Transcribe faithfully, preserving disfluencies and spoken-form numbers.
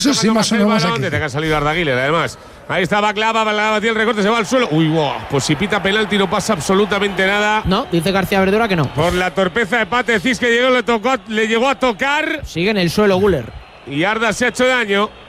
Eso sí, más o menos aquí. Te ha salido Arda Güler, además. Ahí está Baklava, Baklava tiene el recorte, se va al suelo. Uy, wow, pues si pita penalti no pasa absolutamente nada. No, dice García Verdura que no. Por la torpeza de Pate Cis que llegó, le, tocó, le llegó a tocar. Sigue en el suelo Güler. Y Arda se ha hecho daño.